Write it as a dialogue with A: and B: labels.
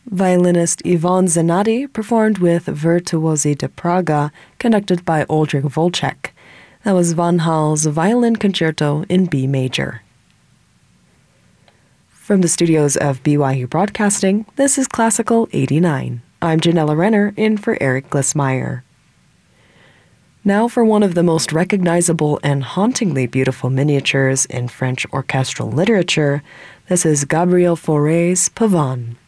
A: Violinist Yvonne Zanotti performed with Virtuosi de Praga, conducted by Oldřich Volček. That was Van Hal's Violin Concerto in B major. From the studios of BYU Broadcasting, this is Classical 89. I'm Janella Renner, in for Eric Glissmeyer. Now for one of the most recognizable and hauntingly beautiful miniatures in French orchestral literature, this is Gabriel Fauré's Pavane.